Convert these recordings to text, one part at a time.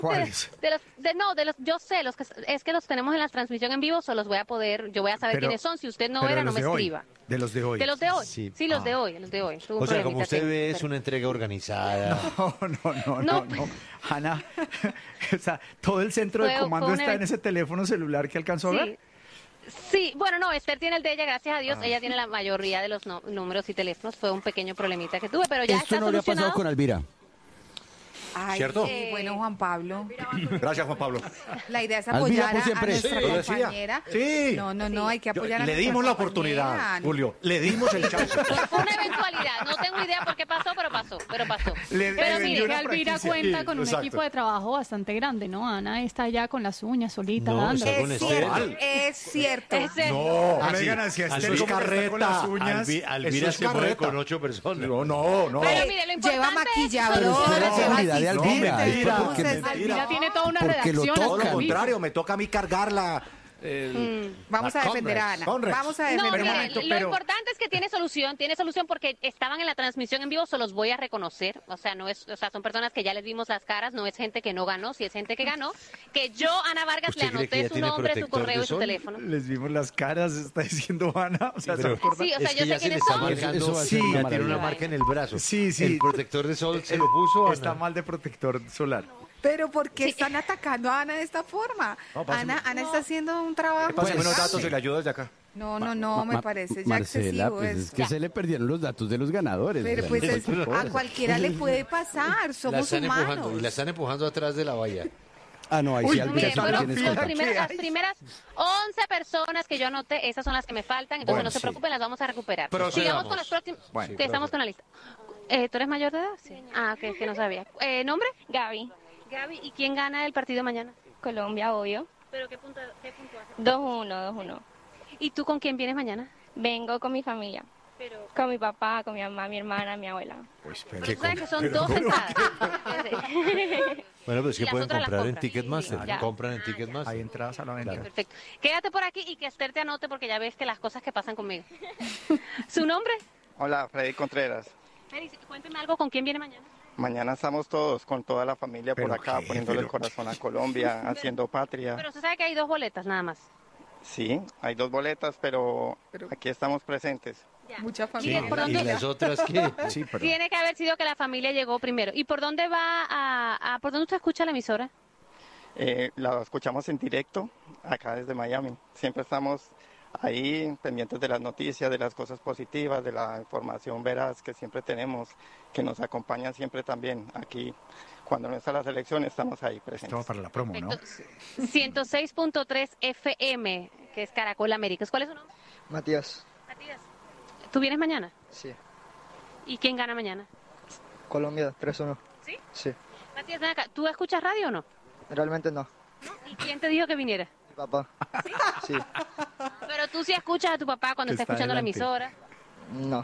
¿Cuáles? Yo sé, es que los tenemos en la transmisión en vivo, yo voy a saber quiénes son. Si usted no era, no me escriba. De los de hoy. De los de hoy. Sí. Sí, los de hoy. Tuve un O sea, como problemita usted ve, técnico, es una entrega organizada. No. Ana, o sea, todo el centro de comando está en ese teléfono celular que alcanzó a ver. Sí, bueno, no, Esther tiene el de ella, gracias a Dios. Ella tiene la mayoría de los números y teléfonos. Fue un pequeño problemita que tuve, pero ya Esto está no le ha pasado solucionado. con Alvira. Ay, ¿Cierto? sí, bueno, Juan Pablo. Gracias, Juan Pablo. La idea es Alvira, apoyar por a siempre. nuestra Sí, lo decía. compañera. Sí. No, hay que apoyar a Le nuestra dimos la compañera. oportunidad, Julio. Le dimos el chance. Fue una eventualidad. No tengo idea por qué pasó, pero pasó. Pero vendió mire, una Que Alvira franquicia. cuenta con un Exacto. equipo de trabajo bastante grande, ¿no? Ana está ya con las uñas solita, No, dando. está con Es Esther. cierto, es cierto. No, Ah, no sí. digan así a Eso Esther es como está carreta. con las uñas. Alvira Eso se es mueve carreta. con 8 personas. No. Pero mire, lo importante Lleva es maquilladora, Pero usted la lleva seguridad de Alvira, asistente, es porque entonces, Alvira tiene toda una Porque lo redacción. toca. Todo lo hasta contrario, me toca a mí cargarla. Vamos a defender a Ana. Conrex. Vamos a No, defender mire, a Ana. momento, lo pero- importante es que tiene solución porque estaban en la transmisión en vivo, se los voy a reconocer, o sea, son personas que ya les vimos las caras, no es gente que no ganó, si es gente que ganó, que yo, Ana Vargas, le ¿Usted cree que anoté ya su tiene nombre, su protector correo de y su sol? teléfono. Les vimos las caras, está diciendo Ana. O sea, Pero- ¿se acuerdan? Sí, o sea, Es yo que ya sé se le quiénes está son. marcando. Eso va a ser Sí, una ya tiene maravilla. una marca en el brazo. Sí. El protector de sol se lo puso. Ana. Está mal de protector solar. Pero ¿por qué están atacando a Ana de esta forma? No, pásame. Ana está haciendo un trabajo. Pásame unos impecable. datos y le ayudo desde acá. No, me parece ya Marcela, excesivo pues es eso. que se le perdieron los datos de los ganadores. Pero o sea, pues no es- se puede. a cualquiera le puede pasar, La somos están empujando humanos. y la están empujando atrás de la valla. Ah, no, ahí Uy, sí No, Alvira mire, sí fueron tienes fila contacto. las primeras 11 personas que yo anoté, esas son las que me faltan, entonces Bueno, no se sí. preocupen, las vamos a recuperar. Procedamos. Sigamos con las próximas, Bueno. que estamos con la lista. ¿Tú eres mayor de edad? Sí. Ah, ok, es que no sabía. ¿Nombre? Gaby, Gaby, ¿y quién gana el partido mañana? Colombia, obvio. ¿Pero qué punto hace? 2-1. ¿Y tú con quién vienes mañana? Vengo con mi familia. Pero, Con mi papá, con mi mamá, mi hermana, mi abuela. pero tú sabes que son dos entradas. Bueno, pues es que Las pueden otras las comprar en compran. Ticketmaster. Sí, ya. Compran en Ticketmaster. Hay entradas a la venta. Perfecto. Quédate por aquí y que Esther te anote porque ya ves que las cosas que pasan conmigo. ¿Su nombre? Hola, Freddy Contreras. Feli, cuénteme algo, ¿con quién viene mañana? Mañana estamos todos con toda la familia por ¿Pero acá, qué? poniéndole el Pero- corazón a Colombia, haciendo patria. Pero usted sabe que hay 2 boletas nada más. Sí, hay 2 boletas, pero aquí estamos presentes. Mucha Mire, familia. ¿por ¿Y dónde? las otras qué? Sí, pero Tiene que haber sido que la familia llegó primero. ¿Y por dónde va por dónde usted escucha la emisora? La escuchamos en directo acá desde Miami. Siempre estamos ahí pendientes de las noticias, de las cosas positivas, de la información veraz que siempre tenemos, que nos acompaña siempre también aquí. Cuando no está la selección estamos ahí presentes. estamos para la promo, ¿no? Perfecto. 106.3 FM, que es Caracol Américas. ¿Cuál es su nombre? Matías, Matías. ¿Tú vienes mañana? sí. ¿Y quién gana mañana? Colombia, 3-1. ¿Sí? Sí. Matías, ven acá. ¿Tú escuchas radio o no? Realmente no. ¿Y quién te dijo que viniera? Mi papá. Sí. Pero tú sí escuchas a tu papá cuando Que está está escuchando adelante. la emisora. No.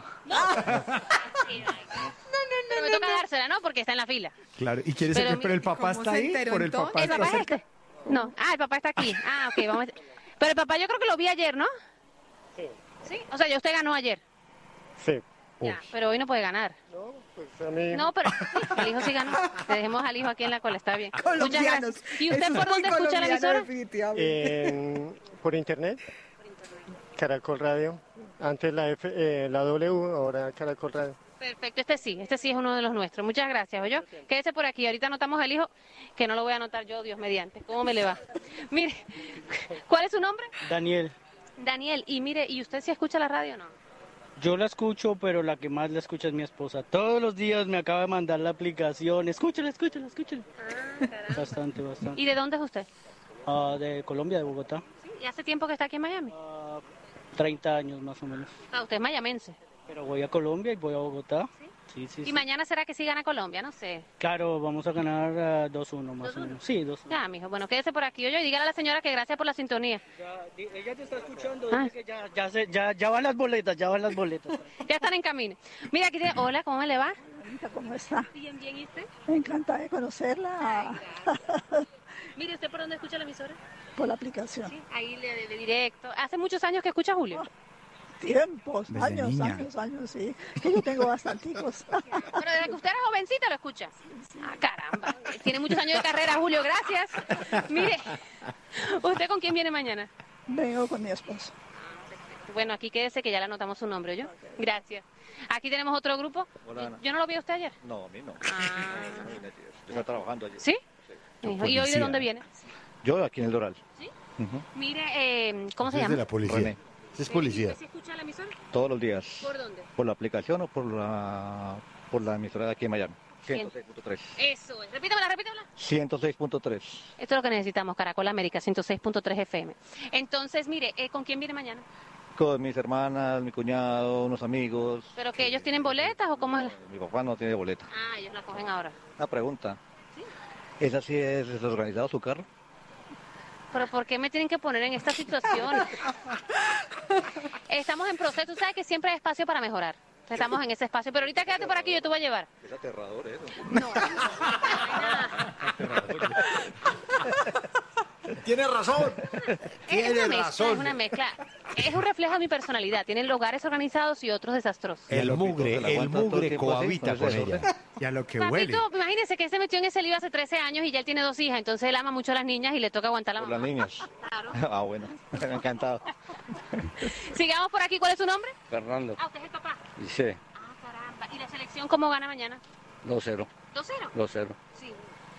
Pero me toca dársela, ¿no? Porque está en la fila. Claro, y quieres Pero pero el papá ¿cómo está se ahí, enteró por el entonces? papá ¿El está papá es cerca. este? No. Ah, el papá está aquí. Ah, ok, vamos a... Pero el papá yo creo que lo vi ayer, ¿no? Sí. ¿Sí? O sea, ya usted ganó ayer. Sí. Ya, pero hoy no puede ganar. No, pues a mí... No, pero sí, el hijo sí ganó. Le dejemos al hijo aquí en la cola, está bien. Muchas Colombianos. gracias. ¿Y usted Eso por es muy dónde escucha la colombiano, emisora? definitivamente. por internet, Caracol Radio. Antes la W, ahora Caracol Radio. Perfecto, este sí es uno de los nuestros. Muchas gracias, ¿oyó? Quédese por aquí, ahorita anotamos al hijo, que no lo voy a anotar yo, Dios mediante. ¿Cómo me le va? Mire, ¿cuál es su nombre? Daniel, Daniel, y mire, ¿y usted sí escucha la radio o no? yo la escucho, pero la que más la escucha es mi esposa. Todos los días me acaba de mandar la aplicación. Escúchala. Bastante. ¿Y de dónde es usted? De Colombia, de Bogotá. ¿Y hace tiempo que está aquí en Miami? 30 años más o menos. Ah, usted es mayamense. Pero voy a Colombia y voy a Bogotá. Sí. ¿Y mañana será que sí gana Colombia? No sé. Claro, vamos a ganar 2-1 más o menos. Sí, 2-1. Ya, mijo, bueno, quédese por aquí, oye, y dígale a la señora que gracias por la sintonía. Ella te está escuchando, Ah. dice que ya van las boletas, Ya están en camino. Mira, aquí tiene, hola, ¿cómo le va? ¿Cómo está? Bien, ¿y usted? Encantada de conocerla Mire, ¿usted por dónde escucha la emisora? por la aplicación. Sí, ahí de directo. ¿Hace muchos años que escucha Julio? tiempos, Desde años, niña. años, sí. Que yo tengo bastanticos. Pero desde que usted era jovencita lo escucha. Ah, caramba. Tiene muchos años de carrera, Julio, gracias. Mire, ¿usted con quién viene mañana? Vengo con mi esposo. Bueno, aquí quédese que ya le anotamos su nombre, ¿yo? Gracias. Aquí tenemos otro grupo. Hola, Ana. ¿Yo no lo vi a usted ayer? No, a mí no. Ah. Está trabajando allí. ¿Sí? ¿Y hoy de dónde viene? Yo aquí en el Doral. ¿Sí? Ujú. Mire, ¿cómo se Es llama? de la policía. René. Es policía. ¿Se escucha la emisora? Todos los días. ¿Por dónde? ¿Por la aplicación o por la emisora de aquí en Miami? 106.3. Eso es. Repítamela. 106.3. Esto es lo que necesitamos, Caracol América, 106.3 FM. Entonces, mire, ¿con quién viene mañana? Con mis hermanas, mi cuñado, unos amigos. ¿Pero que ellos tienen boletas o cómo es? Mi papá no tiene boleta. Ah, ellos la cogen ahora. Una pregunta. ¿Esa sí es desorganizado su carro? ¿Pero por qué me tienen que poner en esta situación? Estamos en proceso, sabes que siempre hay espacio para mejorar. Estamos en ese espacio, pero ahorita quédate por aquí, yo te voy a llevar. Es aterrador eso. No. Tiene razón. Es una mezcla. Es un reflejo de mi personalidad. Tienen lugares organizados y otros desastrosos. El mugre cohabita con ella. Y a lo que huele. Papito, imagínese que él se metió en ese lío hace 13 años y ya él tiene 2 hijas, entonces él ama mucho a las niñas y le toca aguantar la Por mamá. las niñas. Claro. Ah, bueno. Encantado. Sigamos por aquí, ¿cuál es su nombre? Fernando. Ah, usted es el papá. Sí. Caramba. ¿Y la selección cómo gana mañana? 2-0. 2-0. 2-0. Sí.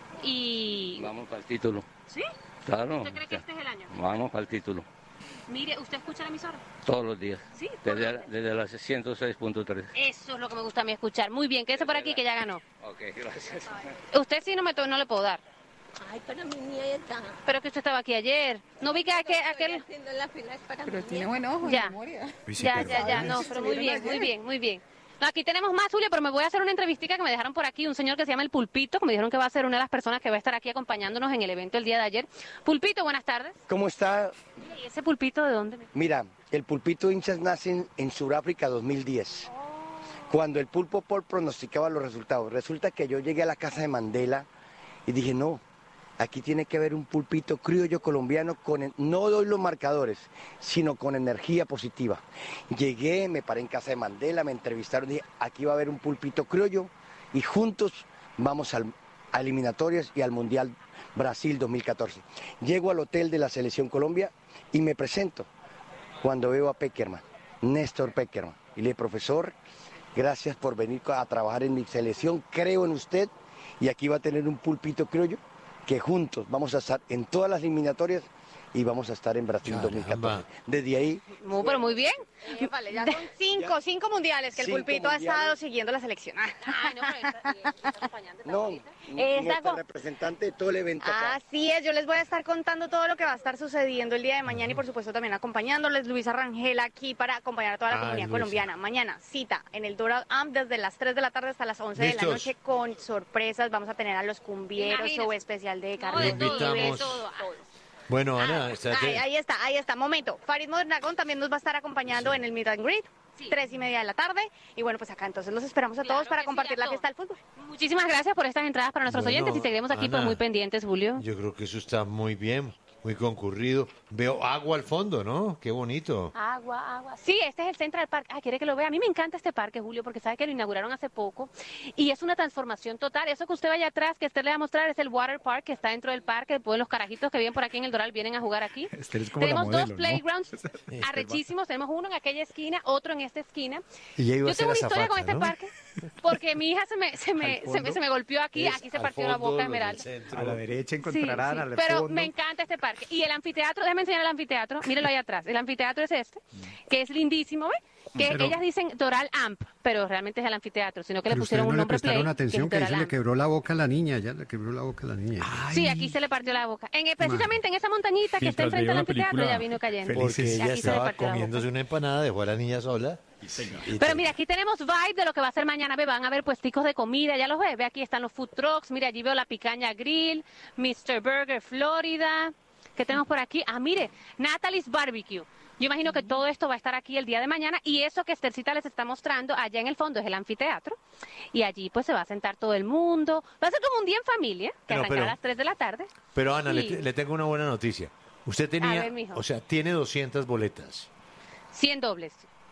Y... Vamos para el título. ¿Sí? Claro. ¿Usted cree que este es el año? Vamos para el título. Mire, ¿usted escucha la emisora? Todos los días. Sí. Desde las 106.3. Eso es lo que me gusta a mí escuchar. Muy bien, quédese por aquí que ya ganó. Ok, gracias. Usted sí no le puedo dar. Ay, pero mi nieta. Pero que usted estaba aquí ayer. No vi que aquel... Haciendo la fila es para Pero mi tiene nieta. buen ojo, Ya. memoria. Ya, no, pero muy bien. No, aquí tenemos más, Julio, pero me voy a hacer una entrevistica que me dejaron por aquí, un señor que se llama El Pulpito, que me dijeron que va a ser una de las personas que va a estar aquí acompañándonos en el evento el día de ayer. Pulpito, buenas tardes. ¿Cómo está? ¿Y ese Pulpito de dónde? Mira, el Pulpito hinchas nace en Sudáfrica 2010, cuando el Pulpo Paul pronosticaba los resultados. Resulta que yo llegué a la casa de Mandela y dije, no, aquí tiene que haber un pulpito criollo colombiano no doy los marcadores, sino con energía positiva. Llegué, me paré en casa de Mandela, me entrevistaron, dije, aquí va a haber un pulpito criollo y juntos vamos a eliminatorias y al Mundial Brasil 2014. Llego al hotel de la Selección Colombia y me presento cuando veo a Peckerman, Néstor Peckerman. Y le digo, profesor, gracias por venir a trabajar en mi selección, creo en usted y aquí va a tener un pulpito criollo que juntos vamos a estar en todas las eliminatorias y vamos a estar en Brasil 2014. Desde ahí... Pero muy bien. Vale, ya son 5 mundiales que el 5 Pulpito ha mundiales. estado siguiendo la selección. Ay, no, pero está acompañante. No, nuestra representante de todo el evento acá. Así es, yo les voy a estar contando todo lo que va a estar sucediendo el día de mañana y por supuesto también acompañándoles. Luisa Rangel aquí para acompañar a toda la comunidad Luisa. colombiana. Mañana cita en el Doral Amp desde las 3 de la tarde hasta las 11 de la Listos. noche con sorpresas. Vamos a tener a los cumbieros, Imagínese. show especial de Carlos. de todo, de Vives. todo. Bueno, Ana, Ahí está, momento. Farid Mondragón también nos va a estar acompañando en el Meet and Greet, 3:30 de la tarde. Y bueno, pues acá entonces los esperamos a todos para compartir la fiesta del fútbol. Muchísimas gracias por estas entradas para nuestros Bueno, oyentes y seguiremos aquí Ana. pues muy pendientes, Julio. Yo creo que eso está muy bien, muy concurrido. Veo agua al fondo, ¿no? Qué bonito. Agua. Sí, este es el Central Park. Ah, quiere que lo vea. A mí me encanta este parque, Julio, porque sabe que lo inauguraron hace poco y es una transformación total. Eso que usted vaya atrás, que Esther le va a mostrar, es el Water Park que está dentro del parque. Después los carajitos que viven por aquí en el Doral vienen a jugar aquí. Esther es como la Tenemos modelo, dos ¿no? playgrounds Esther va. arrechísimos. Tenemos uno en aquella esquina, otro en esta esquina. Y ella iba a Yo tengo una ser historia con este azafata, ¿no? parque porque mi hija se me golpeó aquí. Es Aquí se al partió la fondo, boca los del Esmeralda. centro. A la derecha Sí, encontrarán sí, al pero fondo. me encanta este parque. Y el anfiteatro, déjame enseñar el anfiteatro. Mírelo ahí atrás. El anfiteatro es este, que es lindísimo, ¿ves? Que Pero- ellas dicen Doral Amp, pero realmente es el anfiteatro, sino que le Pero ustedes pusieron no un le nombre prestaron play, atención que que es ahí se Doral le Amp. quebró la boca a la niña, ya le quebró la boca a la niña. Sí, aquí se le partió la boca. Precisamente en esa montañita que está Mientras enfrente veía del la anfiteatro, película ya vino cayendo. Porque Y ella aquí se le estaba partió la boca. comiéndose una empanada, dejó a la niña sola. Pero mira, aquí tenemos vibe de lo que va a ser mañana. Ve, van a ver puesticos de comida, ya los ves. Ve, aquí están los food trucks. Mira, allí veo la picaña grill, Mr. Burger Florida. ¿Qué tenemos por aquí? Ah, mire, Natalie's Barbecue. Yo imagino que todo esto va a estar aquí el día de mañana y eso que Esthercita les está mostrando allá en el fondo es el anfiteatro y allí pues se va a sentar todo el mundo. Va a ser como un día en familia, que No, arrancará pero- a las 3 de la tarde. Pero Ana, Y- le tengo una buena noticia. Usted tenía, ver, mijo. o sea, tiene 200 boletas. 100 dobles.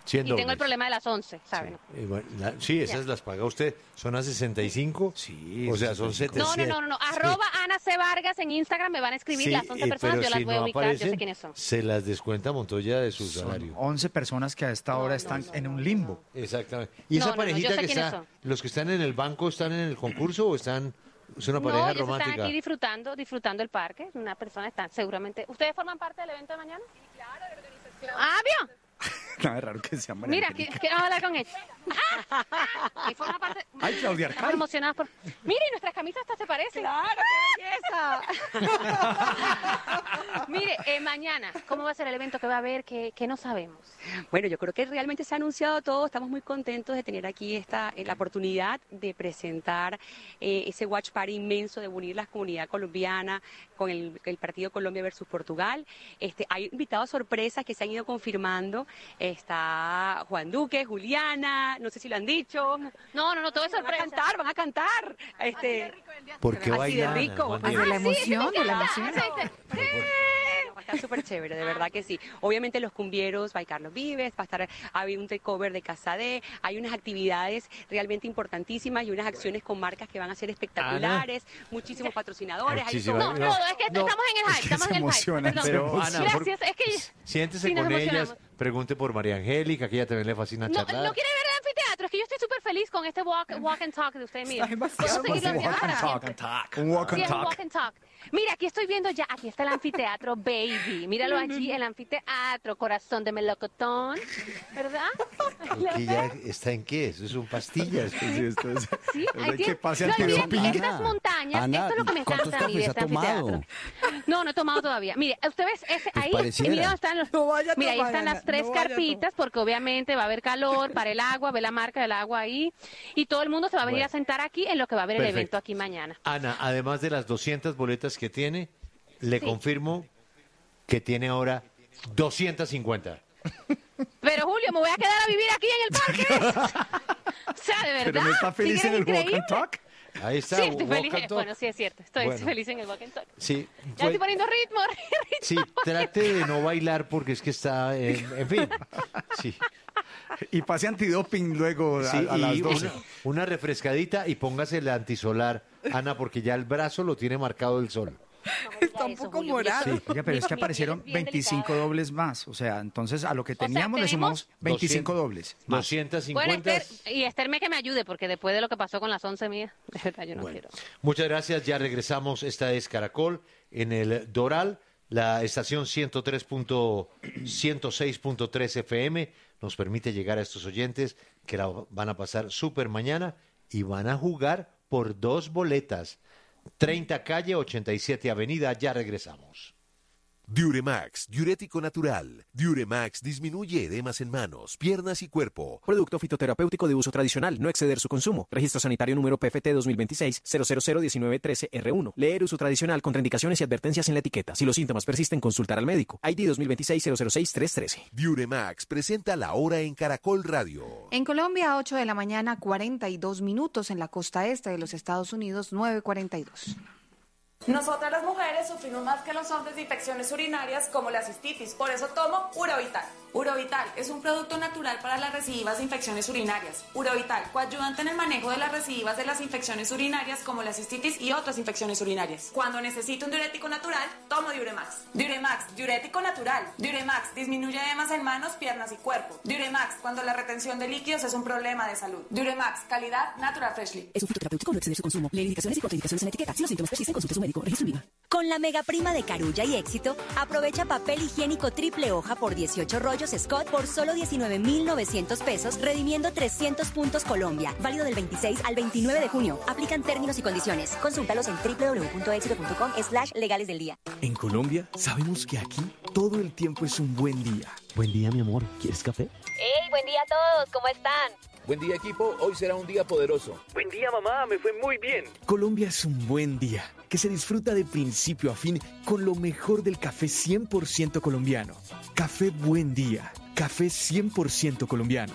100 Y tengo el dólares. problema de las 11, ¿saben? Sí, esas las paga usted. ¿Son a 65? Sí. O sea, son 700. No. Arroba Ana C. Vargas en Instagram me van a escribir Sí, las 11 personas, pero yo las si voy a no ubicar, yo aparecen, sé quiénes son. se las descuenta Montoya de su Son salario. 11 personas que a esta hora están en un limbo. Exactamente. ¿Y esa yo parejita sé que quiénes está, son. los que están en el banco, están en el concurso o están, es una pareja No, ellos romántica? están aquí disfrutando el parque. Una persona está seguramente. ¿Ustedes forman parte del evento de mañana? Sí, claro, de la organización. Ah, ¿vio? Nada raro que sea María Mira, Angélica. quiero hablar con ella. Y forma parte. Ay, Claudia Estamos Arcay. emocionadas por. Mire, nuestras camisas hasta se parecen. ¡Claro, qué belleza! Mire, mañana, ¿cómo va a ser el evento que va a haber? Que no sabemos. Bueno, yo creo que realmente se ha anunciado todo. Estamos muy contentos de tener aquí la oportunidad de presentar ese watch party inmenso, de unir la comunidad colombiana con el partido Colombia versus Portugal. Hay invitados sorpresas que se han ido confirmando. Está Juan Duque, Juliana, no sé si lo han dicho. No, todo es sorpresa. Van a cantar. ¿Por qué así de bailan? rico. Juan Ay, Diego? de la emoción, de la emoción. Va a estar súper chévere, de verdad que sí. Obviamente los cumbieros, va a ir Carlos Vives, va a estar, hay un takeover de Casadé, hay unas actividades realmente importantísimas y unas acciones con marcas que van a ser espectaculares, muchísimos patrocinadores. Hay Muchísimas. todo. No, es que estamos en el hype, estamos en el hype. Perdón. Pero, Ana, Gracias, es que siéntese sí nos con ellas, emocionamos. pregunte por María Angélica, que ella también le fascina No charlar. quiere ver el anfiteatro, es que yo estoy súper feliz con este walk and talk de ustedes, mira. Puedo seguirlo enviando para siempre. Un walk Sí, and es un talk. walk and talk. Mira, aquí estoy viendo ya, aquí está el anfiteatro, baby. Míralo allí, el anfiteatro, corazón de melocotón, ¿verdad? Porque ya está en qué, eso son pastillas. Sí, ahí que tiene. pase No, y miren, antidoping. estas montañas, Ana, esto es lo que me ¿cuántos encanta a mí de cafés este ha tomado? anfiteatro. No he tomado todavía. Mire, usted ve, ahí, pareciera. mira, están los, No vaya a mira, ahí tomar, están Ana, las 3 no vaya a carpitas, porque obviamente va a haber calor para el agua, ve la marca del agua ahí, y todo el mundo se va a venir a sentar aquí en lo que va a haber el Perfecto. evento aquí mañana. Ana, además de las 200 boletas que tiene, le Sí. confirmo que tiene ahora 250. Pero Julio, me voy a quedar a vivir aquí en el parque. O sea, de verdad. Pero no está feliz ¿sí en el que es walk and increíble? talk. Ahí está. Sí, estoy walk feliz. and talk. Bueno, sí es cierto. Estoy Bueno. feliz en el walk and talk. Sí, Ya pues, estoy poniendo ritmo. sí, trate de no bailar porque es que está, en fin. Sí, Y pase antidoping luego sí, a las y 12. una refrescadita y póngase el antisolar, Ana, porque ya el brazo lo tiene marcado el sol. Está un poco morado. Sí, oiga, pero es que Mi piel aparecieron es bien 25 delicada. dobles más. O sea, entonces a lo que sea, teníamos le tenemos sumamos 25 200, dobles. más. 250. Bueno, y Esther que me ayude, porque después de lo que pasó con las 11 mías, de verdad yo no Bueno, quiero. muchas gracias, ya regresamos. Esta es Caracol en el Doral, la estación 106.3 FM. Nos permite llegar a estos oyentes que la van a pasar súper mañana y van a jugar por 2 boletas. 30 calle, 87 avenida, ya regresamos. Diuremax, diurético natural. Diuremax disminuye edemas en manos, piernas y cuerpo. Producto fitoterapéutico de uso tradicional, no exceder su consumo. Registro sanitario número PFT 2026-0001913R1. Leer uso tradicional, contraindicaciones y advertencias en la etiqueta. Si los síntomas persisten, consultar al médico. ID 2026-006-313. Diuremax presenta La Hora en Caracol Radio. En Colombia, 8 de la mañana, 42 minutos. En la costa este de los Estados Unidos, 9:42. Nosotras las mujeres sufrimos más que los hombres de infecciones urinarias como la cistitis, por eso tomo Urovital. Urovital es un producto natural para las recidivas de infecciones urinarias. Urovital, coayudante en el manejo de las recidivas de las infecciones urinarias como la cistitis y otras infecciones urinarias. Cuando necesito un diurético natural, tomo Diuremax. Diuremax, diurético natural. Diuremax disminuye edemas en manos, piernas y cuerpo. Diuremax, cuando la retención de líquidos es un problema de salud. Diuremax, calidad Natural Freshly. Es un fitoterapéutico, no exceder su consumo. Lee indicaciones y contraindicaciones en la etiqueta. Si los síntomas persisten, consulte a su médico. Registro en Viva. Con la mega prima de Carulla y Éxito, aprovecha papel higiénico triple hoja por 18 rollos Scott por solo 19,900 pesos, redimiendo 300 puntos Colombia. Válido del 26 al 29 de junio. Aplican términos y condiciones. Consúltalos en www.exito.com/legales del día. En Colombia, sabemos que aquí todo el tiempo es un buen día. Buen día, mi amor. ¿Quieres café? ¡Hey, buen día a todos! ¿Cómo están? Buen día, equipo. Hoy será un día poderoso. Buen día, mamá. Me fue muy bien. Colombia es un buen día que se disfruta de principio a fin con lo mejor del café 100% colombiano. Café Buen Día. Café 100% colombiano.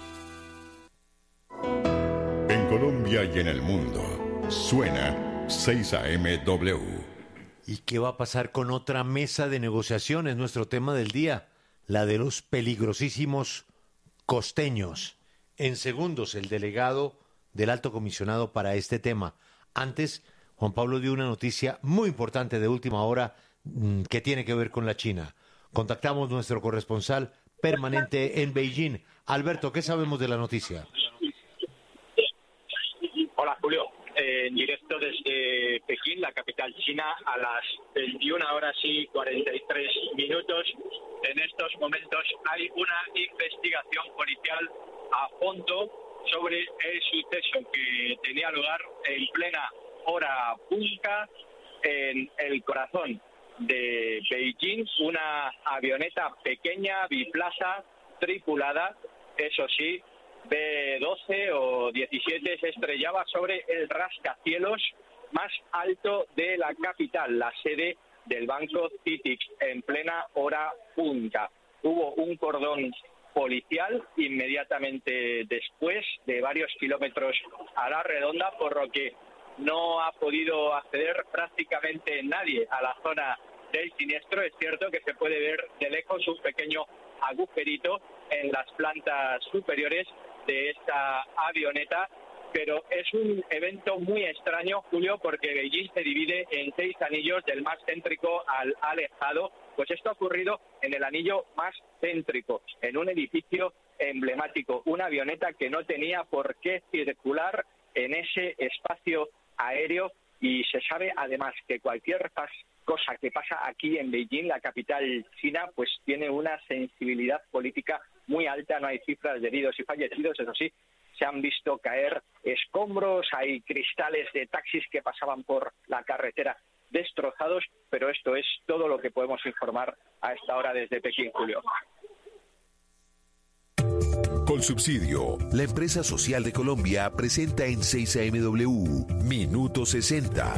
En Colombia y en el mundo, suena 6 AM-W. ¿Y qué va a pasar con otra mesa de negociación? Es nuestro tema del día, la de los peligrosísimos costeños. En segundos, el delegado del Alto Comisionado para este tema. Antes, Juan Pablo dio una noticia muy importante de última hora que tiene que ver con la China. Contactamos nuestro corresponsal permanente en Beijing. Alberto, ¿qué sabemos de la noticia? Hola, Julio. En directo desde Pekín, la capital china, a las 21:43. En estos momentos hay una investigación policial a fondo sobre el suceso que tenía lugar en plena hora punta en el corazón de Beijing. Una avioneta pequeña, biplaza, tripulada, eso sí, B-12 o 17, se estrellaba sobre el rascacielos más alto de la capital, la sede del banco CITIC, en plena hora punta. Hubo un cordón policial inmediatamente después, de varios kilómetros a la redonda, por lo que no ha podido acceder prácticamente nadie a la zona del siniestro. Es cierto que se puede ver de lejos un pequeño agujerito en las plantas superiores de esta avioneta, pero es un evento muy extraño, Julio, porque Beijing se divide en 6 anillos, del más céntrico al alejado. Pues esto ha ocurrido en el anillo más céntrico, en un edificio emblemático, una avioneta que no tenía por qué circular en ese espacio aéreo, y se sabe además que cualquier cosa que pasa aquí en Beijing, la capital china, pues tiene una sensibilidad política muy alta. No hay cifras de heridos y fallecidos, eso sí, se han visto caer escombros, hay cristales de taxis que pasaban por la carretera destrozados, pero esto es todo lo que podemos informar a esta hora desde Pekín, Julio. Colsubsidio, la empresa social de Colombia, presenta en 6AMW Minuto 60.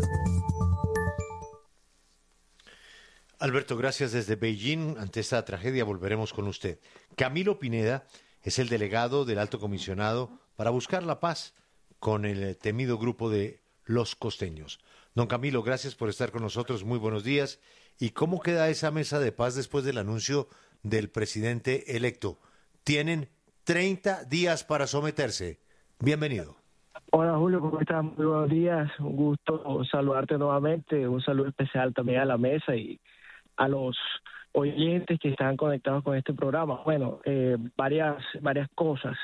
Alberto, gracias desde Beijing. Ante esta tragedia volveremos con usted. Camilo Pineda es el delegado del Alto Comisionado para buscar la paz con el temido grupo de los costeños. Don Camilo, gracias por estar con nosotros. Muy buenos días. ¿Y cómo queda esa mesa de paz después del anuncio del presidente electo? Tienen 30 días para someterse. Bienvenido. Hola Julio, ¿cómo estás? Muy buenos días. Un gusto saludarte nuevamente. Un saludo especial también a la mesa y a los oyentes que están conectados con este programa. Bueno, varias cosas.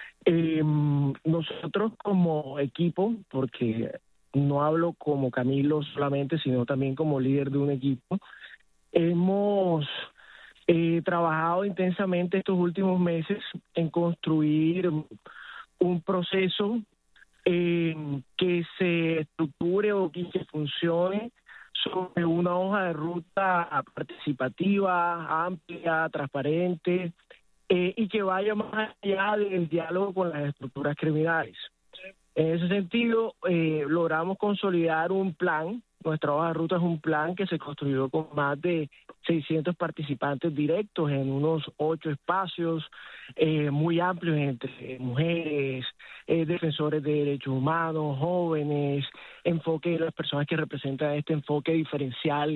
Nosotros como equipo, porque no hablo como Camilo solamente, sino también como líder de un equipo, hemos trabajado intensamente estos últimos meses en construir un proceso que se estructure o que funcione sobre una hoja de ruta participativa, amplia, transparente, y que vaya más allá del diálogo con las estructuras criminales. En ese sentido, logramos consolidar un plan. Nuestra hoja de ruta es un plan que se construyó con más de 600 participantes directos en unos 8 espacios muy amplios, entre mujeres, defensores de derechos humanos, jóvenes, enfoque de las personas que representan este enfoque diferencial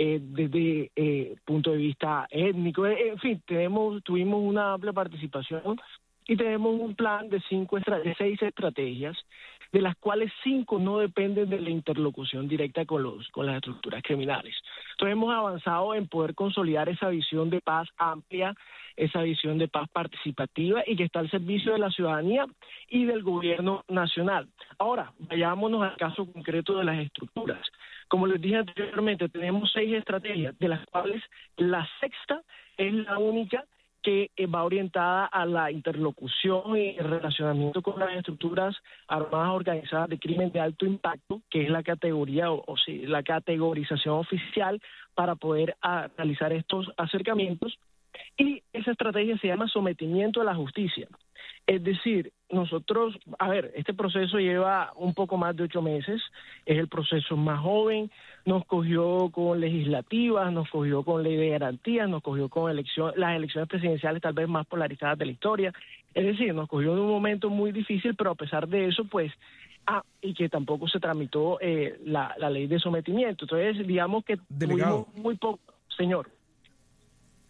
desde punto de vista étnico. En fin, tuvimos una amplia participación y tenemos un plan de 6 estrategias, de las cuales 5 no dependen de la interlocución directa con las estructuras criminales. Entonces hemos avanzado en poder consolidar esa visión de paz amplia, esa visión de paz participativa y que está al servicio de la ciudadanía y del gobierno nacional. Ahora, vayámonos al caso concreto de las estructuras. Como les dije anteriormente, tenemos 6 estrategias, de las cuales la 6ª es la única que va orientada a la interlocución y el relacionamiento con las estructuras armadas organizadas de crimen de alto impacto, que es la categoría la categorización oficial para poder realizar estos acercamientos. Y esa estrategia se llama sometimiento a la justicia. Es decir, nosotros, este proceso lleva un poco más de 8 meses, es el proceso más joven, nos cogió con legislativas, nos cogió con ley de garantías, nos cogió con las elecciones presidenciales tal vez más polarizadas de la historia, es decir, nos cogió en un momento muy difícil, pero a pesar de eso, pues, y que tampoco se tramitó la ley de sometimiento. Entonces, digamos que delegado, tuvimos muy poco, señor.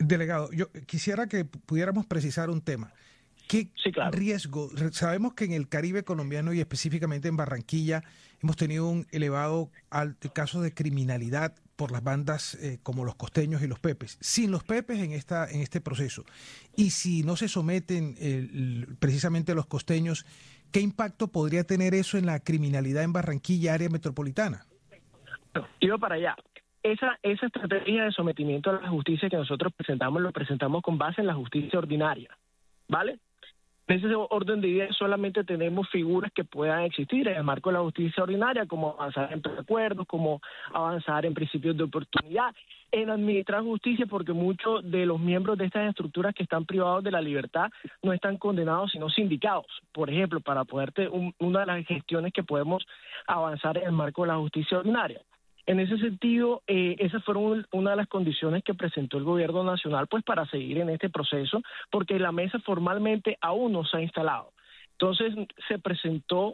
Delegado, yo quisiera que pudiéramos precisar un tema. ¿Qué riesgo? Sabemos que en el Caribe colombiano y específicamente en Barranquilla hemos tenido un elevado caso de criminalidad por las bandas como los costeños y los pepes. Sin los pepes en este proceso, y si no se someten precisamente los costeños, ¿qué impacto podría tener eso en la criminalidad en Barranquilla, área metropolitana? Iba para allá. Esa estrategia de sometimiento a la justicia que nosotros presentamos, lo presentamos con base en la justicia ordinaria, ¿vale? En ese orden de ideas solamente tenemos figuras que puedan existir en el marco de la justicia ordinaria, como avanzar en preacuerdos, como avanzar en principios de oportunidad, en administrar justicia, porque muchos de los miembros de estas estructuras que están privados de la libertad no están condenados, sino sindicados. Por ejemplo, para poderte, una de las gestiones que podemos avanzar en el marco de la justicia ordinaria. En ese sentido, esas fueron una de las condiciones que presentó el gobierno nacional pues para seguir en este proceso, porque la mesa formalmente aún no se ha instalado. Entonces se presentó,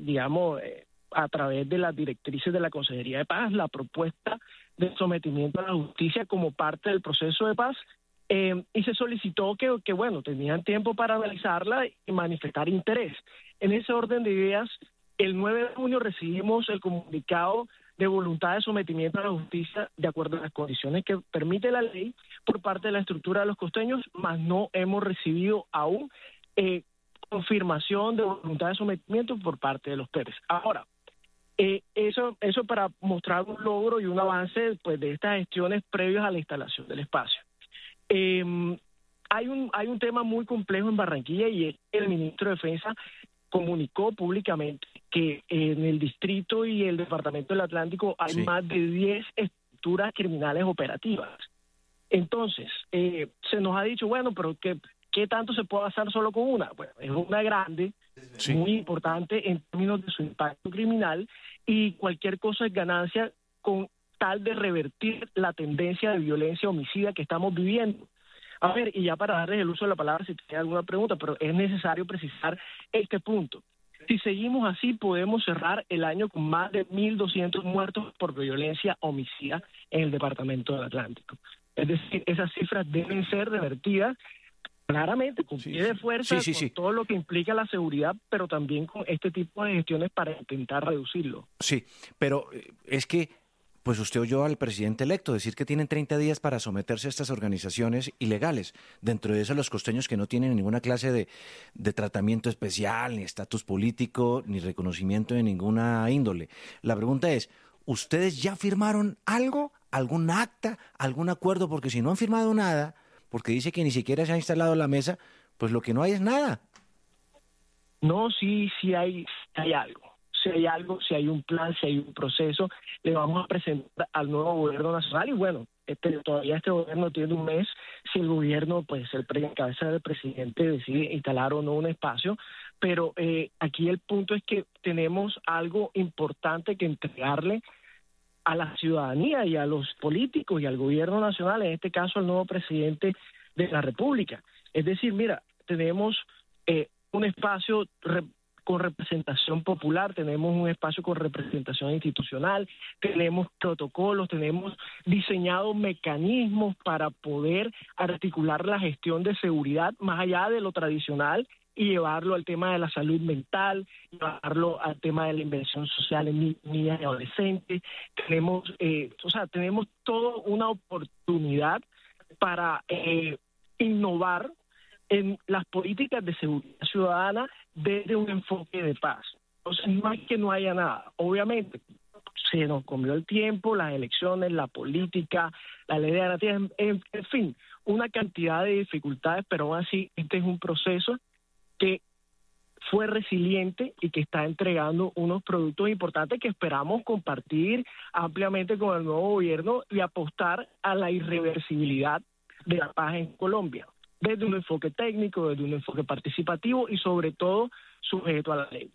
a través de las directrices de la Consejería de Paz, la propuesta de sometimiento a la justicia como parte del proceso de paz, y se solicitó que tenían tiempo para analizarla y manifestar interés. En ese orden de ideas, el 9 de junio recibimos el comunicado de voluntad de sometimiento a la justicia de acuerdo a las condiciones que permite la ley por parte de la estructura de los costeños, mas no hemos recibido aún confirmación de voluntad de sometimiento por parte de los pepes. Ahora, eso para mostrar un logro y un avance pues de estas gestiones previas a la instalación del espacio. Hay un tema muy complejo en Barranquilla, y es el ministro de Defensa comunicó públicamente que en el distrito y el departamento del Atlántico hay más de 10 estructuras criminales operativas. Entonces, se nos ha dicho, pero ¿qué tanto se puede hacer solo con una? Bueno, es una grande, muy importante en términos de su impacto criminal, y cualquier cosa es ganancia con tal de revertir la tendencia de violencia homicida que estamos viviendo. A ver, y ya para darles el uso de la palabra, si tienen alguna pregunta, pero es necesario precisar este punto. Si seguimos así, podemos cerrar el año con más de 1.200 muertos por violencia homicida en el departamento del Atlántico. Es decir, esas cifras deben ser revertidas claramente, con pie de fuerza, con todo lo que implica la seguridad, pero también con este tipo de gestiones para intentar reducirlo. Sí, pero es que pues usted oyó al presidente electo decir que tienen 30 días para someterse a estas organizaciones ilegales. Dentro de eso, los costeños que no tienen ninguna clase de tratamiento especial, ni estatus político, ni reconocimiento de ninguna índole. La pregunta es, ¿ustedes ya firmaron algo? ¿Algún acta? ¿Algún acuerdo? Porque si no han firmado nada, porque dice que ni siquiera se ha instalado la mesa, pues lo que no hay es nada. No, sí hay algo. Si hay algo, si hay un plan, si hay un proceso, le vamos a presentar al nuevo gobierno nacional. Y todavía este gobierno tiene un mes. Si el gobierno, pues en cabeza del presidente decide instalar o no un espacio, pero aquí el punto es que tenemos algo importante que entregarle a la ciudadanía y a los políticos y al gobierno nacional, en este caso al nuevo presidente de la República. Es decir, mira, tenemos un espacio con representación popular, tenemos un espacio con representación institucional, tenemos protocolos, tenemos diseñados mecanismos para poder articular la gestión de seguridad más allá de lo tradicional y llevarlo al tema de la salud mental, llevarlo al tema de la inversión social en niñas y adolescentes. Tenemos toda una oportunidad para innovar en las políticas de seguridad ciudadana desde un enfoque de paz. Entonces, no es que no haya nada. Obviamente, se nos comió el tiempo, las elecciones, la política, la ley de garantías, en fin, una cantidad de dificultades, pero aún así este es un proceso que fue resiliente y que está entregando unos productos importantes que esperamos compartir ampliamente con el nuevo gobierno y apostar a la irreversibilidad de la paz en Colombia, desde un enfoque técnico, desde un enfoque participativo y sobre todo sujeto a la ley.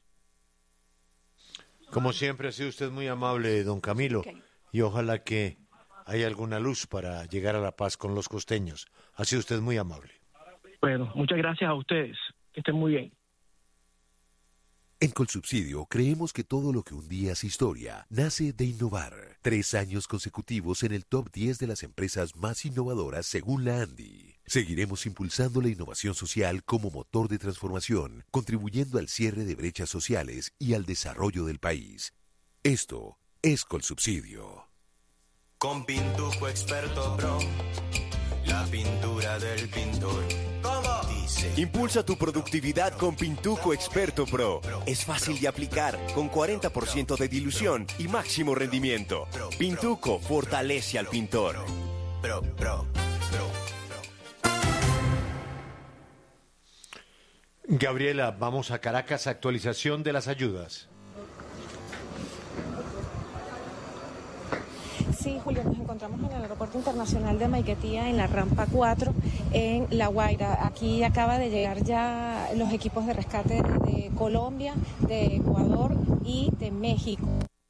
Como siempre ha sido usted muy amable, don Camilo, y ojalá que haya alguna luz para llegar a la paz con los costeños. Ha sido usted muy amable. Bueno, muchas gracias a ustedes. Que estén muy bien. En Colsubsidio creemos que todo lo que un día es historia nace de innovar. 3 años consecutivos en el top 10 de las empresas más innovadoras según la ANDI. Seguiremos impulsando la innovación social como motor de transformación, contribuyendo al cierre de brechas sociales y al desarrollo del país. Esto es Colsubsidio. Con Pintuco Experto Pro, la pintura del pintor. ¿Cómo? Dice. Impulsa tu productividad con Pintuco Experto Pro. Es fácil de aplicar, con 40% de dilución y máximo rendimiento. Pintuco fortalece al pintor. Gabriela, vamos a Caracas, actualización de las ayudas. Sí, Julio, nos encontramos en el Aeropuerto Internacional de Maiquetía, en la rampa 4, en La Guaira. Aquí acaba de llegar ya los equipos de rescate de Colombia, de Ecuador y de México.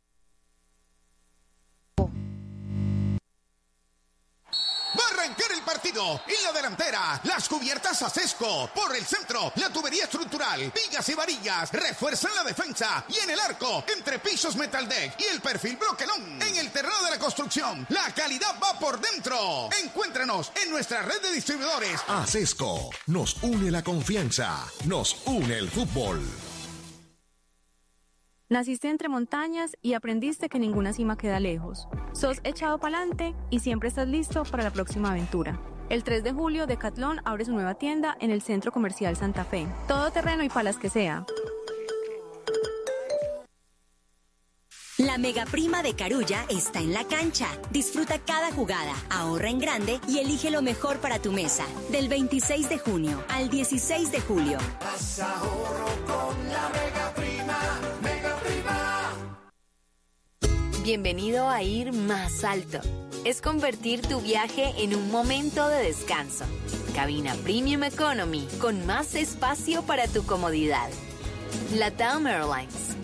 Arrancar el partido, en la delantera, las cubiertas Acesco, por el centro, la tubería estructural, vigas y varillas, refuerzan la defensa, y en el arco, entre pisos Metaldeck y el perfil Bloquelón, en el terreno de la construcción, la calidad va por dentro. Encuéntranos en nuestra red de distribuidores. Acesco, nos une la confianza, nos une el fútbol. Naciste entre montañas y aprendiste que ninguna cima queda lejos. Sos echado pa'lante y siempre estás listo para la próxima aventura. El 3 de julio, Decathlon abre su nueva tienda en el Centro Comercial Santa Fe. Todo terreno y palas que sea. La mega prima de Carulla está en la cancha. Disfruta cada jugada, ahorra en grande y elige lo mejor para tu mesa. Del 26 de junio al 16 de julio. Haz ahorro con la mega prima, mega prima. Bienvenido a ir más alto. Es convertir tu viaje en un momento de descanso. Cabina Premium Economy con más espacio para tu comodidad. LATAM Airlines.